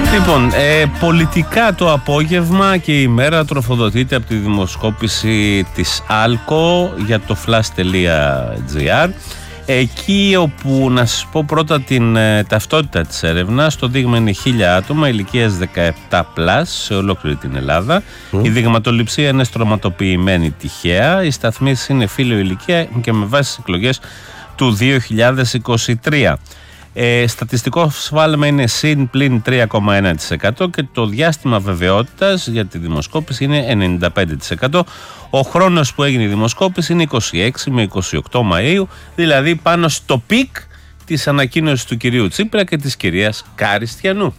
Λοιπόν, πολιτικά το απόγευμα και η ημέρα τροφοδοτείται από τη δημοσκόπηση της Άλκο για το flash.gr. Εκεί όπου, να σας πω πρώτα την ταυτότητα της έρευνας, το δείγμα είναι 1000 άτομα ηλικίας 17+ σε ολόκληρη την Ελλάδα. Η δειγματοληψία είναι στρωματοποιημένη τυχαία. Οι σταθμίσεις είναι φύλιο, ηλικία και με βάση τις εκλογές του 2023. Στατιστικό σφάλμα είναι συν πλην 3,1% και το διάστημα βεβαιότητας για τη δημοσκόπηση είναι 95%. Ο χρόνος που έγινε η δημοσκόπηση είναι 26 με 28 Μαΐου, δηλαδή πάνω στο πικ της ανακοίνωσης του κυρίου Τσίπρα και της κυρίας Καριστιανού.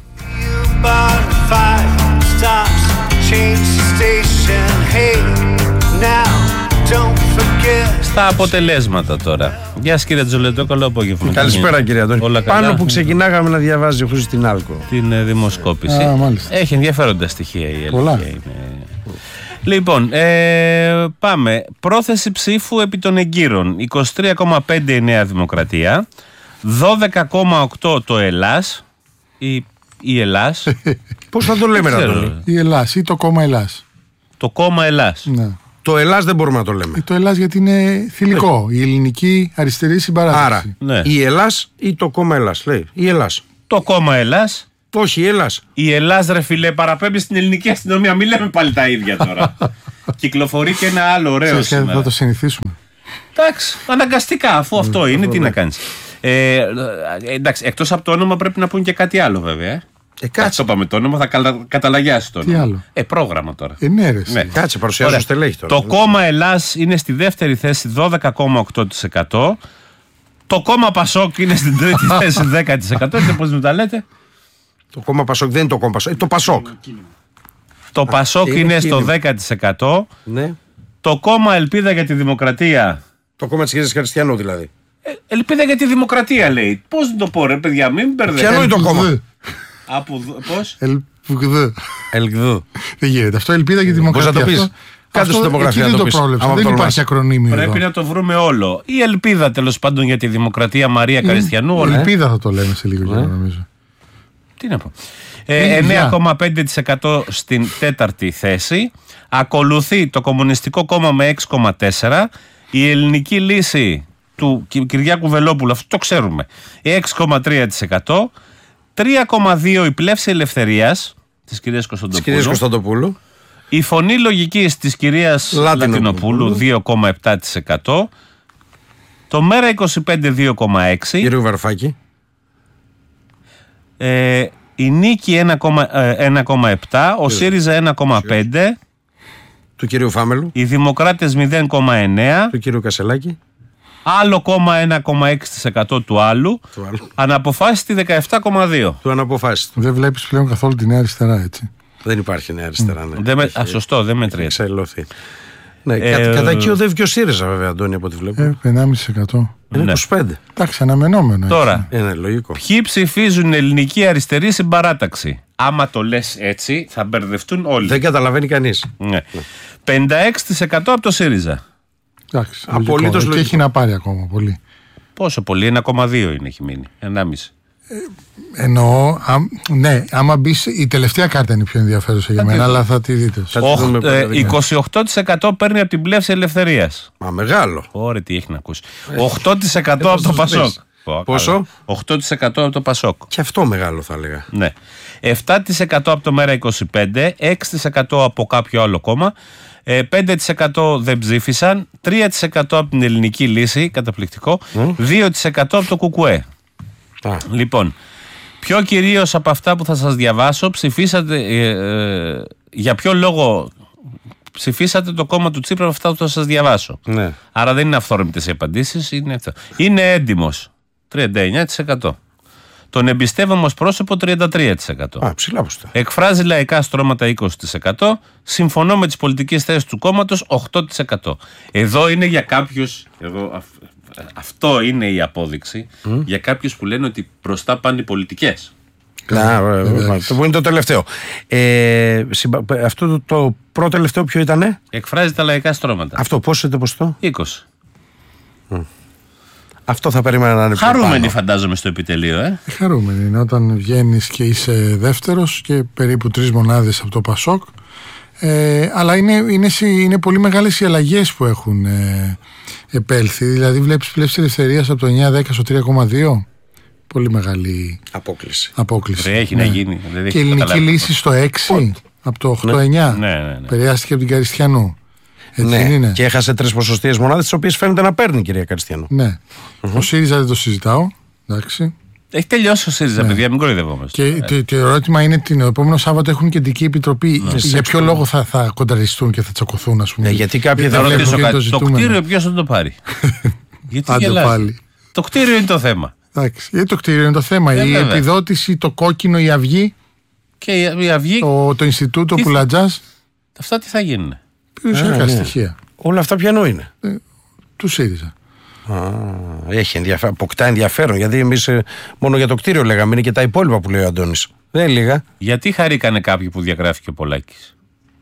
Στα αποτελέσματα τώρα. Γεια σας κύριε Τζολετό, καλό απόγευμα. Καλησπέρα κύριε Αντώνη. Πάνω που ξεκινάγαμε να διαβάζει ο Χρήστος την Άλκο. Την δημοσκόπηση. Έχει ενδιαφέροντα στοιχεία η πολλά. Λοιπόν, πάμε. Πρόθεση ψήφου επί των εγκύρων. 23,5 η Νέα Δημοκρατία, 12,8 το Ελλάς. Η Ελλάς. Πώς θα το λέμε Αντώνη? Η Ελλάς ή το κόμμα Ελλάς. Το κόμμα Ελλάς. Ναι. Το Ελλάς δεν μπορούμε να το λέμε. Το Ελλάς γιατί είναι θηλυκό. Η ελληνική αριστερή συμπαράσταση. Άρα, ναι. Η Ελλάς ή το κόμμα Ελλάς. Λέει. Η Ελλάς. Το κόμμα Ελλάς. Όχι, η Ελλάς. Η Ελλάς, ρε φιλέ, παραπέμπει στην ελληνική αστυνομία. Μην λέμε πάλι τα ίδια τώρα. Κυκλοφορεί και ένα άλλο ωραίο σήμερα. Θα το συνηθίσουμε. Εντάξει, αναγκαστικά, αφού αυτό είναι, τι να κάνεις. Εντάξει, εκτός από το όνομα πρέπει να πούν και κάτι άλλο βέβαια. Κάτσε, το είπαμε το όνομα, θα καταλαγιάσει το όνομα. Τι άλλο? Πρόγραμμα τώρα. Ναι. Κάτσε, παρουσιάζω στελέχη τώρα. Το κόμμα Ελλάς είναι στη δεύτερη θέση 12,8%. Το κόμμα Πασόκ είναι στην τρίτη θέση 10%. Έτσι πώς μου τα λέτε? Το κόμμα Πασόκ δεν είναι το κόμμα Πασόκ. Το Πασόκ. Το Πασόκ είναι στο 10%. Ναι. Το κόμμα Ελπίδα για τη Δημοκρατία. Το κόμμα της κυρίας Χριστιανού δηλαδή. Ελπίδα για τη Δημοκρατία λέει. Πώς να το πω ρε παιδιά, μην μπερδεύετε. Ποιο είναι το κόμμα? Πώς? Ελγδού. Δεν γίνεται. Αυτό ελπίδα για τη δημοκρατία. Πώς θα το πεις? Κάτω στην τομογραφία δεν το το πεις. πρόβλεψα. Δεν υπάρχει ακρονίμιο. Πρέπει να το βρούμε όλο. Η Ελπίδα τέλος πάντων για τη Δημοκρατία Μαρία Καριστιανού. Ελπίδα θα το λέμε σε λίγο καιρό νομίζω. Τι να πω. 9,5% στην τέταρτη θέση. Ακολουθεί το Κομμουνιστικό Κόμμα με 6,4%. Η Ελληνική Λύση του Κυριάκου Βελόπουλου, αυτό το ξέρουμε, 6,3%. 3,2% η Πλεύση Ελευθερίας της κυρίας Κωνσταντοπούλου. Η Φωνή Λογικής της κυρίας Λατινοπούλου 2,7%. Το Μέρα 25 2,6%. Κύριο Βαρουφάκη. Η Νίκη 1,7%. Ο ΣΥΡΙΖΑ 1,5%. Του κυρίου Φάμελου. Οι Δημοκράτες 0,9%. Του κυρίου Κασελάκη. Άλλο κόμμα 1,6% του άλλου. Αναποφάσιστη 17,2%. Του αναποφάσιστου. Δεν βλέπεις πλέον καθόλου τη Νέα Αριστερά έτσι. Δεν υπάρχει Νέα Αριστερά. Ναι. Σωστό, δεν μετριέται. Εξελώθη. Ναι, κατά εκεί οδεύει και ο ΣΥΡΙΖΑ βέβαια, Αντώνη, από ό,τι βλέπω. 1,5%. Είναι 25. Εντάξει, αναμενόμενο. Τώρα, είναι λογικό. Ποιοι ψηφίζουν ελληνική αριστερή συμπαράταξη? Άμα το λες έτσι, θα μπερδευτούν όλοι. Δεν καταλαβαίνει κανείς. Ναι. 56% από το ΣΥΡΙΖΑ. Εντάξει, απολύτως λογικό. Και έχει να πάρει ακόμα πολύ. Πόσο πολύ? 1,2 είναι, έχει μείνει. 1,5. Εννοώ, ναι, άμα μπεις, η τελευταία κάρτα είναι πιο ενδιαφέρουσα για μένα, αλλά θα τη δείτε. 28% παίρνει από την Πλεύση Ελευθερίας. Μα μεγάλο. Ωραία, τι έχει να ακούσει. 8% από το Πασόκ. Πόσο? 8% από το Πασόκ. Και αυτό μεγάλο θα έλεγα. Ναι. 7% από το Μέρα 25, 6% από κάποιο άλλο κόμμα, 5% δεν ψήφισαν, 3% από την Ελληνική Λύση, καταπληκτικό, 2% από το ΚΚΕ. Λοιπόν, ποιο κυρίως από αυτά που θα σας διαβάσω ψηφίσατε, για ποιο λόγο ψηφίσατε το κόμμα του Τσίπρα από αυτά που θα σας διαβάσω? Ναι. Άρα δεν είναι αυθόρμητες οι απαντήσεις, είναι έντιμος 39%. Τον εμπιστεύομαι ως πρόσωπο 33%. Ψηλά ποσοστά. Εκφράζει λαϊκά στρώματα 20%. Συμφωνώ με τις πολιτικές θέσεις του κόμματος 8%. Εδώ είναι για κάποιους. Αυτό είναι η απόδειξη για κάποιους που λένε ότι μπροστά πάνε οι πολιτικές. Αυτό που είναι το τελευταίο. Αυτό το πρώτο τελευταίο ποιο ήτανε? Εκφράζει τα λαϊκά στρώματα. Αυτό πόσο είναι το ποσοστό? 20. Αυτό θα περίμενα να είναι πιο Χαρούμενοι πάνω. φαντάζομαι στο επιτελείο, Χαρούμενοι είναι όταν βγαίνεις και είσαι δεύτερος και περίπου 3 μονάδες από το Πασόκ. Αλλά είναι πολύ μεγάλες οι αλλαγές που έχουν επέλθει. Δηλαδή βλέπεις Πλεύση Ελευθερίας από το 9-10 στο 3,2. Πολύ μεγάλη απόκληση. Έχει να γίνει. Και η Ελληνική Λύση στο 6 από το 8-9. Ναι. Περιάστηκε από την Καριστιανού. Έτσι Ναι, είναι. και έχασε 3 ποσοστίες μονάδες, τις οποίες φαίνεται να παίρνει, κυρία Καριστιανού. Ναι. Ο ΣΥΡΙΖΑ δεν το συζητάω. Εντάξει. Έχει τελειώσει ο ΣΥΡΙΖΑ, παιδιά, μην κοροϊδευόμαστε. Και το ερώτημα είναι το επόμενο Σάββατο έχουν κεντρική επιτροπή. Για ποιο λόγο θα κοντραριστούν και θα τσακωθούν, ας πούμε. Γιατί κάποιοι Θα δεν ρωτήσω βλέπουν. κάτι. Το κτίριο ποιος θα το πάρει? Γιατί Άντε γελάς? πάλι. Το κτίριο είναι το θέμα. Εντάξει. Γιατί το κτίριο είναι το θέμα. Η βέβαια. επιδότηση, το κόκκινο, η αυγή, Και η Αυγή, το Ινστιτούτο Πουλατζάς. αυτά τι θα γίνουν? Περιουσιακά στοιχεία Όλα αυτά ποιανού είναι? του ΣΥΡΙΖΑ. Έχει αποκτά ενδιαφέρον, γιατί εμείς μόνο για το κτίριο λέγαμε, είναι και τα υπόλοιπα που λέει ο Αντώνης. Δεν λίγα. Γιατί χαρήκανε κάποιοι που διαγράφηκε ο Πολάκης?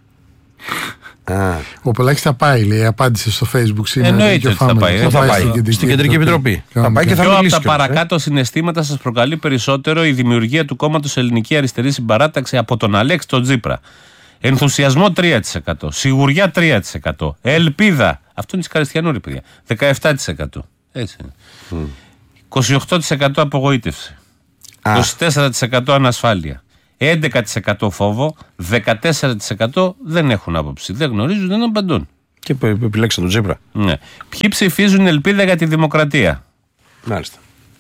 Ο Πολάκης θα πάει, λέει, απάντησε στο Facebook σήμερα. Εννοείται ότι θα πάει. Θα πάει στην Κεντρική Επιτροπή. Θα πάει και θα Ποιο από μιλήσει τα κιόλας, παρακάτω συναισθήματα σας προκαλεί περισσότερο η δημιουργία του κόμματος Ελληνική Αριστερή Συμπαράταξη από τον Αλέξη τον Τσίπρα? Ενθουσιασμό 3%, σιγουριά 3%, ελπίδα, αυτό είναι της Καριστιανού, ρε παιδιά, 17%. Έτσι είναι. 28% απογοήτευση, 24% ανασφάλεια, 11% φόβο, 14% δεν έχουν άποψη, δεν γνωρίζουν, δεν απαντούν. Και επιλέξαν τον Τσίπρα. Ναι. Ποιοι ψηφίζουν ελπίδα για τη δημοκρατία? Μάλιστα.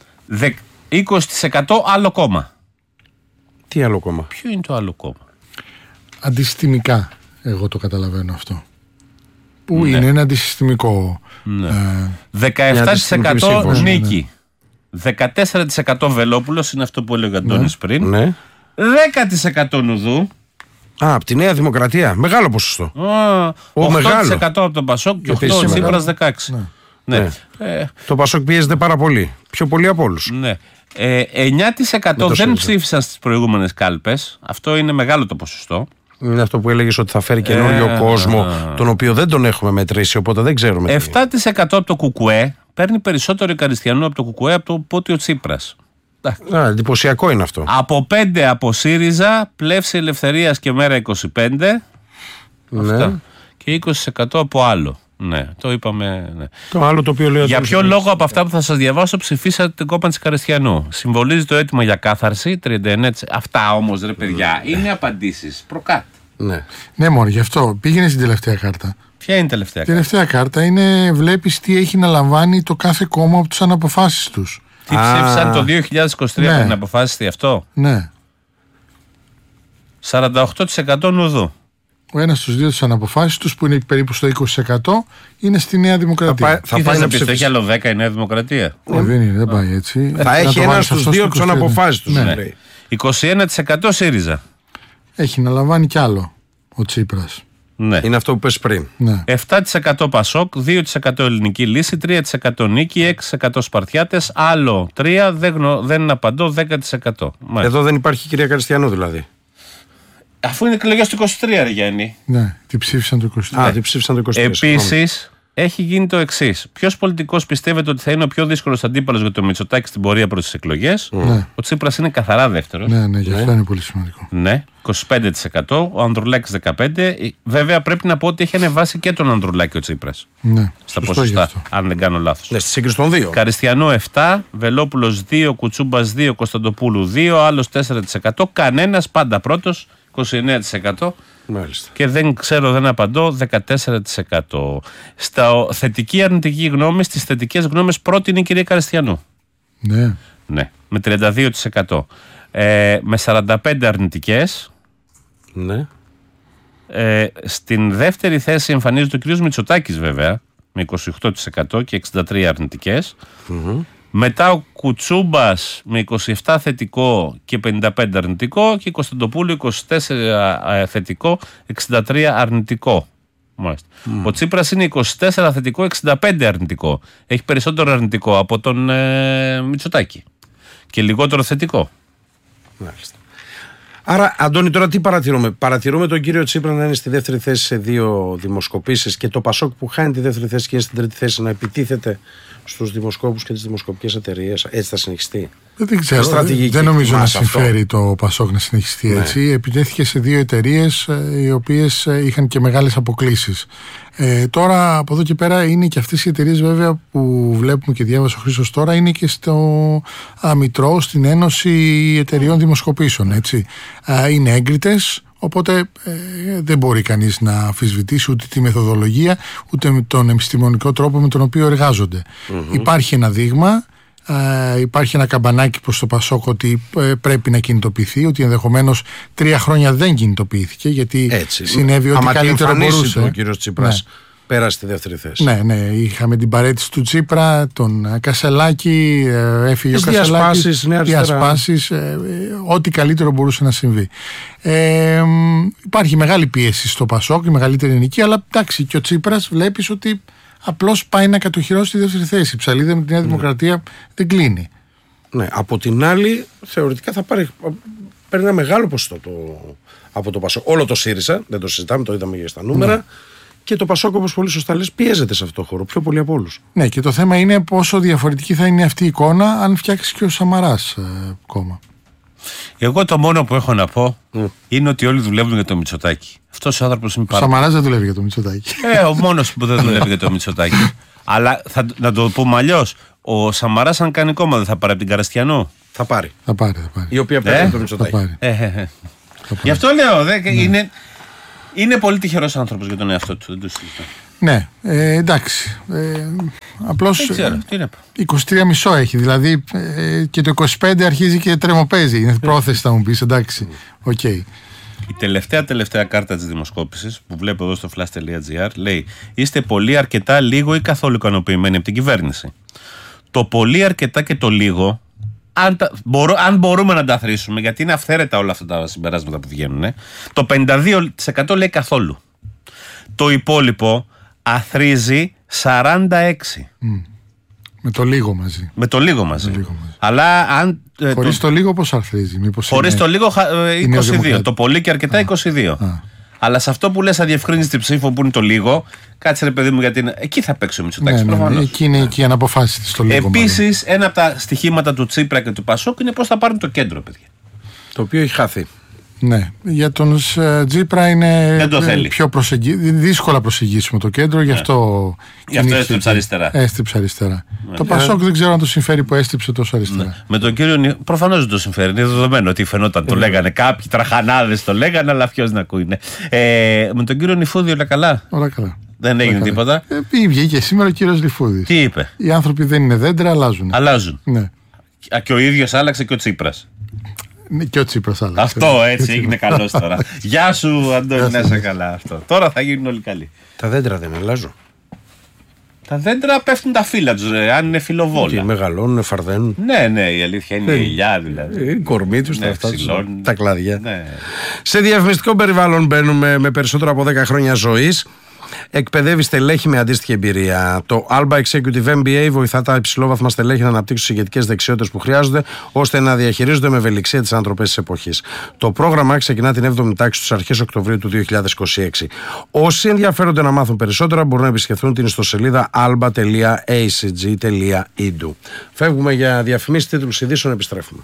20% άλλο κόμμα. Τι άλλο κόμμα? Ποιο είναι το άλλο κόμμα? Αντισυστημικά, εγώ το καταλαβαίνω αυτό. Που είναι ένα αντισυστημικό. Ναι. Μια 17% ψήφος, Νίκη. 14% Βελόπουλος, είναι αυτό που έλεγε ο Αντώνης πριν. Ναι. 10% Νουδού. Από τη Νέα Δημοκρατία. Μεγάλο ποσοστό. 8% μεγάλο. από τον Πασόκ και 8% Επίσης ο Τσίπρας μεγάλο. 16%. Ναι. Το Πασόκ πιέζεται πάρα πολύ. Πιο πολύ από όλους. Ναι. 9% δεν ψήφισαν στις προηγούμενες κάλπες. Αυτό είναι μεγάλο το ποσοστό. Είναι αυτό που έλεγες ότι θα φέρει καινούριο κόσμο, τον οποίο δεν τον έχουμε μετρήσει, οπότε δεν ξέρουμε. 7% από το Κουκουέ παίρνει περισσότερο η Καριστιανού από το Κουκουέ από ότι ο Τσίπρας. Εντυπωσιακό είναι αυτό. Από 5 από ΣΥΡΙΖΑ, Πλεύση Ελευθερίας και Μέρα 25. Ναι. Αυτά. Και 20% από άλλο. Ναι, το είπαμε. Ναι. Το άλλο το οποίο λέω. Για ποιο λόγο από αυτά που θα σας διαβάσω ψηφίσατε την κόμμα της Καριστιανού? Συμβολίζει το αίτημα για κάθαρση, 39%. Αυτά όμως, ρε παιδιά, είναι απαντήσεις. Προκάτ. Ναι, μόνο γι' αυτό. Πήγαινε στην τελευταία κάρτα. Ποια είναι η τελευταία Η τελευταία κάρτα είναι, βλέπεις τι έχει να λαμβάνει το κάθε κόμμα από τις αναποφάσεις τους. Τι ψήφισαν το 2023 πριν αποφάσιστη αυτό? Ναι. 48% Νουδού. Ο ένας στους δύο τις αναποφάσεις τους, που είναι περίπου στο 20%, είναι στη Νέα Δημοκρατία. Τι θες να πεις, έχει άλλο 10 η Νέα Δημοκρατία? Δεν είναι, δεν πάει έτσι. Θα έχει ένα στους δύο τις αναποφάσεις τους. Ναι. 21% ΣΥΡΙΖΑ. Έχει να λαμβάνει κι άλλο ο Τσίπρας. Ναι. Είναι αυτό που πες πριν. Ναι. 7% Πασόκ, 2% Ελληνική Λύση, 3% Νίκη, 6% Σπαρτιάτες, άλλο 3% δεν απαντώ, 10%. Μάλιστα. Εδώ δεν υπάρχει κυρία Καριστιανού δηλαδή. Αφού είναι εκλογές του 23, ρε Γιάννη. Ναι, τι ψήφισαν το 23. Τι ψήφισαν το 23. Επίσης, έχει γίνει το εξής. Ποιος πολιτικός πιστεύετε ότι θα είναι ο πιο δύσκολος αντίπαλος για το Μητσοτάκη στην πορεία προς τις εκλογές? Ναι. Ο Τσίπρας είναι καθαρά δεύτερος. Ναι, γι' αυτό είναι πολύ σημαντικό. Ναι, 25%. Ο Ανδρουλάκης 15%. Βέβαια πρέπει να πω ότι έχει ανεβάσει και τον Ανδρουλάκη ο Τσίπρας. Ναι, Στα σωστό ποσοστά, γι' αυτό. αν δεν κάνω λάθος. Ναι, στη σύγκριση των δύο. Καριστιανού 7%, Βελόπουλος 2%, Κουτσούμπας 2%, Κωνσταντοπούλου 2%, άλλος 4%. Κανένας πάντα πρώτος, 29%. Μάλιστα. Και δεν ξέρω, δεν απαντώ, 14%. Στα θετική αρνητική γνώμη, στις θετικές γνώμες πρώτη είναι η κυρία Καριστιανού. Ναι. Ναι, με 32%. Με 45 αρνητικές. Ναι. Στην δεύτερη θέση εμφανίζεται ο κ. Μητσοτάκης βέβαια, με 28% και 63 αρνητικές. Μετά ο Κουτσούμπας με 27 θετικό και 55 αρνητικό και η Κωνσταντοπούλου 24 θετικό, 63 αρνητικό. Μάλιστα. Ο Τσίπρας είναι 24 θετικό, 65 αρνητικό. Έχει περισσότερο αρνητικό από τον Μητσοτάκη και λιγότερο θετικό. Μάλιστα. Άρα, Αντώνη, τώρα τι παρατηρούμε? Παρατηρούμε τον κύριο Τσίπρα να είναι στη δεύτερη θέση σε 2 δημοσκοπήσεις και το Πασόκ που χάνει τη δεύτερη θέση και είναι στην τρίτη θέση να επιτίθεται στους δημοσκόπους και τις δημοσκοπικές εταιρείες. Έτσι θα συνεχιστεί? Δεν ξέρω. Δεν νομίζω να συμφέρει το Πασόκ να συνεχιστεί έτσι. Ναι. Επιτέθηκε σε 2 εταιρείες οι οποίες είχαν και μεγάλες αποκλίσεις. Τώρα από εδώ και πέρα είναι και αυτές οι εταιρείες βέβαια που βλέπουμε και διάβασε ο Χρήστος τώρα, είναι και στο Μητρό, στην Ένωση Εταιρειών Δημοσκοπήσεων. Έτσι. Είναι έγκριτες. Οπότε δεν μπορεί κανείς να αμφισβητήσει ούτε τη μεθοδολογία ούτε τον επιστημονικό τρόπο με τον οποίο εργάζονται. Υπάρχει ένα δείγμα, υπάρχει ένα καμπανάκι προς το Πασόκ ότι πρέπει να κινητοποιηθεί, ότι ενδεχομένως 3 χρόνια δεν κινητοποιήθηκε γιατί συνέβη ότι καλύτερο μπορούσε. Ο κύριος Τσίπρας πέρασε στη δεύτερη θέση. Ναι, είχαμε την παρέτηση του Τσίπρα, τον Κασελάκη, έφυγε ο Κασελάκης, διασπάσεις, ό,τι καλύτερο μπορούσε να συμβεί. Υπάρχει μεγάλη πίεση στο Πασόκ, η μεγαλύτερη νική, αλλά εντάξει, και ο Τσίπρας βλέπεις ότι απλώς πάει να κατοχυρώσει τη δεύτερη θέση. Η ψαλίδα με τη Νέα Δημοκρατία δεν κλείνει. Ναι, από την άλλη, θεωρητικά θα παίρνει ένα μεγάλο ποσοστό από το Πασόκ. Όλο το ΣΥΡΙΖΑ, δεν το συζητάμε, το είδαμε και στα νούμερα. Και το Πασόκ, όπως πολύ σωστά λες, πιέζεται σε αυτό το χώρο πιο πολύ από όλους. Ναι, και το θέμα είναι πόσο διαφορετική θα είναι αυτή η εικόνα αν φτιάξει και ο Σαμαράς κόμμα. Εγώ το μόνο που έχω να πω είναι ότι όλοι δουλεύουν για το Μητσοτάκη. Αυτός ο άνθρωπος είναι πάρα. Ο Σαμαράς δεν δουλεύει για το Μητσοτάκη. Ο μόνος που δεν δουλεύει για το Μητσοτάκη. Αλλά να το πούμε αλλιώς. Ο Σαμαράς, αν κάνει κόμμα, δεν θα πάρει από την Καραστιανό? Θα πάρει. Η οποία παίρνει το Μητσοτάκη. Γι' αυτό λέω. Είναι πολύ τυχερός άνθρωπος για τον εαυτό του. Δεν το συζητώ. Ναι, εντάξει. Απλώς. Δεν ξέρω, τι να πω. 23,5 έχει. Δηλαδή και το 25 αρχίζει και τρεμοπαίζει. Είναι πρόθεση, θα μου πεις. Εντάξει. Οκ. Η τελευταία κάρτα της δημοσκόπησης που βλέπω εδώ στο flash.gr λέει: είστε πολύ, αρκετά, λίγο ή καθόλου ικανοποιημένοι από την κυβέρνηση. Το πολύ, αρκετά και το λίγο, αν μπορούμε να τα αθροίσουμε, γιατί είναι αυθαίρετα όλα αυτά τα συμπεράσματα που βγαίνουν, το 52% λέει καθόλου. Το υπόλοιπο αθροίζει 46%. Με το λίγο μαζί. Αλλά αν. Χωρίς το λίγο πώς αθροίζει? Χωρίς το λίγο 22%. Το πολύ και αρκετά 22%. Αλλά σε αυτό που λες αδιευκρίνηστη ψήφο που είναι το λίγο, κάτσε ρε παιδί μου, γιατί εκεί θα παίξει ο Μητσοτάκης. Ναι, εκεί είναι και η αναποφάσιστη στο λίγο. Επίσης, ένα από τα στοιχήματα του Τσίπρα και του Πασόκ είναι πώς θα πάρουν το κέντρο, παιδιά. Το οποίο έχει χαθεί. Ναι, για τον Τσίπρα είναι πιο δύσκολα προσεγγίσουμε το κέντρο, γι' αυτό έστριψε αριστερά. Ναι. Το Πασόκ δεν ξέρω αν το συμφέρει που έστριψε τόσο αριστερά. Ναι. Με τον κύριο προφανώς δεν το συμφέρει. Είναι δεδομένο ότι φαινόταν, το λέγανε κάποιοι τραχανάδες, το λέγανε, αλλά ποιος να ακούει. Με τον κύριο Νηφούδη όλα καλά? Όλα καλά. Δεν έγινε τίποτα. Βγήκε σήμερα ο κύριος Νηφούδης. Τι είπε? Οι άνθρωποι δεν είναι δέντρα, αλλάζουν. Ναι. Και ο ίδιος άλλαξε και ο Τσίπρας. Και ο Τσίπρας άλλαξε. Αυτό έτσι έγινε καλός τώρα. Γεια σου, Αντώνη, να είσαι καλά. Αυτό. Τώρα θα γίνουν όλοι καλοί. Τα δέντρα δεν αλλάζουν. Τα δέντρα πέφτουν τα φύλλα τους, αν είναι φιλοβόλα. Και μεγαλώνουν, φαρδένουν. Ναι, η αλήθεια είναι η ηλιά δηλαδή. Η κορμί τους, τα κλάδια. Ναι. Σε διαφημιστικό περιβάλλον μπαίνουμε με περισσότερο από 10 χρόνια ζωής. Εκπαιδεύει στελέχη με αντίστοιχη εμπειρία. Το Alba Executive MBA βοηθά τα υψηλόβαθμα στελέχη να αναπτύξουν τις ηγετικές δεξιότητες που χρειάζονται ώστε να διαχειρίζονται με ευελιξία τις ανατροπές της εποχής. Το πρόγραμμα ξεκινά την 7η τάξη στις αρχές Οκτωβρίου του 2026. Όσοι ενδιαφέρονται να μάθουν περισσότερα μπορούν να επισκεφθούν την ιστοσελίδα alba.acg.edu. Φεύγουμε για διαφημίσεις, τίτλους ειδήσεων, επιστρέφουμε.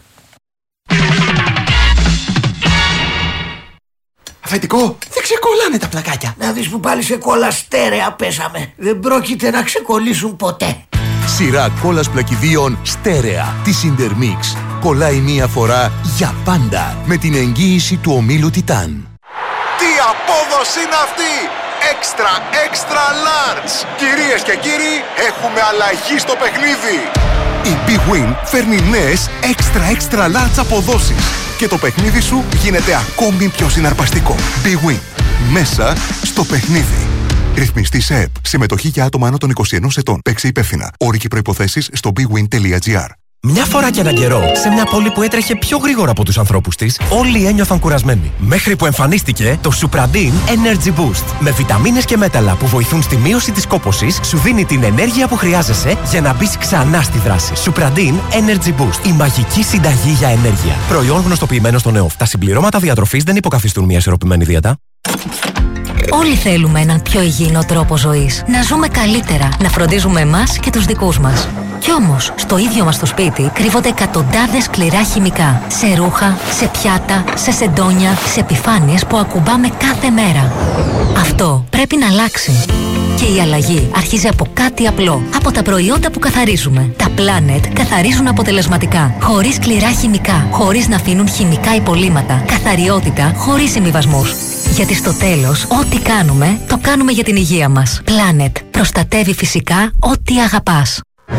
Αφεντικό, δεν ξεκολλάνε τα πλακάκια. Να δεις που πάλι σε κόλλα στέρεα πέσαμε. Δεν πρόκειται να ξεκολλήσουν ποτέ. Σειρά κόλλας πλακιδίων στέρεα της Intermix. Κολλάει μία φορά για πάντα με την εγγύηση του ομίλου Τιτάν. Τι απόδοση είναι αυτή! Extra large! Κυρίες και κύριοι, έχουμε αλλαγή στο παιχνίδι! Η Big Win φέρνει νέες extra large αποδόσεις και το παιχνίδι σου γίνεται ακόμη πιο συναρπαστικό. Big Win. Μέσα στο παιχνίδι. Ρυθμιστή σε ΕΠ. Συμμετοχή για άτομα άνω των 21 ετών. Παίξε υπεύθυνα. Όροι και προϋποθέσεις στο bwin.gr. Μια φορά και έναν καιρό, σε μια πόλη που έτρεχε πιο γρήγορα από τους ανθρώπους της, όλοι ένιωθαν κουρασμένοι. Μέχρι που εμφανίστηκε το Supradin Energy Boost. Με βιταμίνες και μέταλλα που βοηθούν στη μείωση της κόπωσης, σου δίνει την ενέργεια που χρειάζεσαι για να μπεις ξανά στη δράση. Supradin Energy Boost. Η μαγική συνταγή για ενέργεια. Προϊόν γνωστοποιημένο στο ΝΕΟΦ. Τα συμπληρώματα διατροφής δεν υποκαθιστούν μια ισορροπημένη δίαιτα. Όλοι θέλουμε έναν πιο υγιεινό τρόπο ζωής. Να ζούμε καλύτερα, να φροντίζουμε εμάς και τους δικούς μας. Κι όμως, στο ίδιο μας το σπίτι κρύβονται εκατοντάδες σκληρά χημικά. Σε ρούχα, σε πιάτα, σε σεντόνια, σε επιφάνειες που ακουμπάμε κάθε μέρα. Αυτό πρέπει να αλλάξει. Και η αλλαγή αρχίζει από κάτι απλό. Από τα προϊόντα που καθαρίζουμε. Τα Planet καθαρίζουν αποτελεσματικά. Χωρίς σκληρά χημικά. Χωρίς να αφήνουν χημικά υπολείμματα. Καθαριότητα χωρίς συμβιβασμούς. Γιατί στο τέλος, ό,τι κάνουμε, το κάνουμε για την υγεία μας. Planet. Προστατεύει φυσικά ό,τι αγαπάς.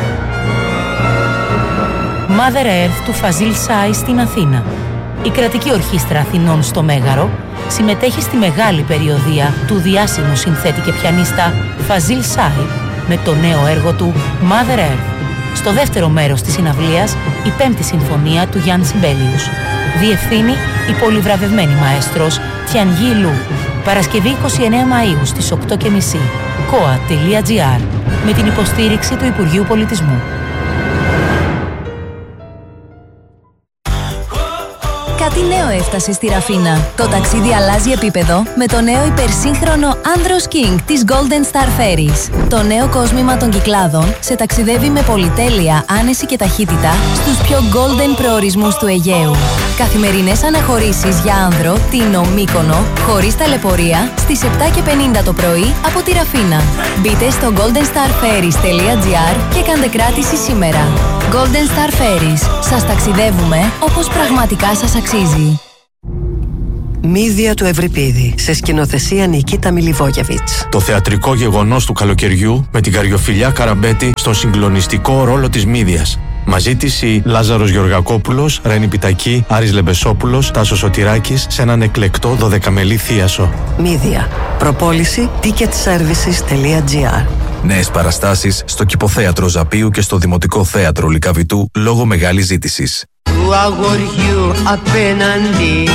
Mother Earth του Φαζίλ Σάι στην Αθήνα. Η κρατική ορχήστρα Αθηνών στο Μέγαρο συμμετέχει στη μεγάλη περιοδεία του διάσημου συνθέτη και πιανίστα Φαζίλ Σάι με το νέο έργο του Mother Earth. Στο δεύτερο μέρος της συναυλίας, η 5η συμφωνία του Γιάννη Σιμπέλιους. Διευθύνει η πολυβραβευμένη μαέστρος Τιανγί Λου. Παρασκευή 29 Μαΐου στις 8:30. koa.gr με την υποστήριξη του Υπουργείου Πολιτισμού. Κάτι νέο έφτασε στη Ραφίνα. Το ταξίδι αλλάζει επίπεδο με το νέο υπερσύγχρονο Andros King της Golden Star Ferries. Το νέο κόσμημα των Κυκλάδων σε ταξιδεύει με πολυτέλεια, άνεση και ταχύτητα στους πιο golden προορισμούς του Αιγαίου. Καθημερινές αναχωρήσεις για άνδρο, Τίνο, Μύκονο, χωρίς ταλαιπωρία, στις 7:50 το πρωί από τη Ραφίνα. Μπείτε στο goldenstarferries.gr και κάντε κράτηση σήμερα. Golden Star Ferries. Σας ταξιδεύουμε όπως πραγματικά σας αξίζει. Μύδια του Ευρυπίδη, σε σκηνοθεσία Νικίτα Μιλιβόγεβιτς. Το θεατρικό γεγονός του καλοκαιριού με την Καριοφιλιά Καραμπέτη στον συγκλονιστικό ρόλο της Μύδιας. Μαζί της η Λάζαρος Γεωργακόπουλος, Ρένη Πιτακή, Άρης Λεμπεσόπουλος, Τάσος Σωτηράκης σε έναν εκλεκτό 12μελή θίασο. Μύδια. Προπόληση ticketservices.gr. Νέες παραστάσεις στο Κηποθέατρο Ζαπίου και στο Δημοτικό Θέατρο Λυκαβητού λόγω μεγάλης ζήτησης. Του αγοριού απέναντι.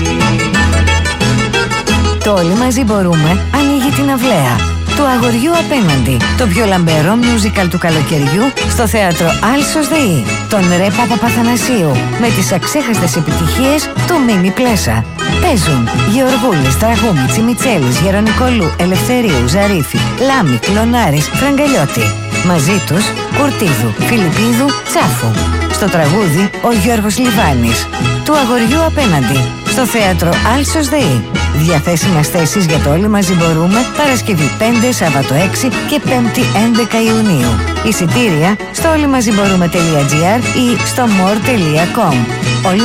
Το Όλοι μαζί μπορούμε ανοίγει την αυλαία. Του αγοριού απέναντι. Το πιο λαμπερό musical του καλοκαιριού στο θέατρο Άλσος ΔΕΗ. Τον Ρε Παπαθανασίου με τις αξέχαστες επιτυχίες του Μίμη Πλέσα. Παίζουν Γεωργούλης, Τραγούμη, Τσιμιτσέλης, Γερονικολού, Ελευθερίου, Ζαρίφη, Λάμη, Κλωνάρης, Φραγκαλιώτη. Μαζί τους Κουρτίδου, Φιλιππίδου, Τσάφου. Στο τραγούδι ο Γιώργος Λιβάνης. Του αγοριού απέναντι. Στο θέατρο Άλσος ΔΕΗ. Διαθέσιμες θέσεις για το Όλοι μαζί μπορούμε Παρασκευή 5, Σάββατο 6 και 5η 11 Ιουνίου. Εισιτήρια στο όλοιμαζιμπορούμε.gr ή στο more.com.